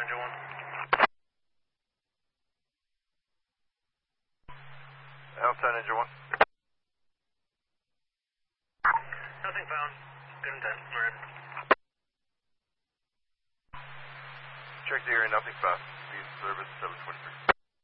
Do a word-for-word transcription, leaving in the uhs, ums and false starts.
Ninja One. Alpha Ninja One. Nothing found. Good intent. We're in. Check the area, nothing found. Please service seven twenty-three.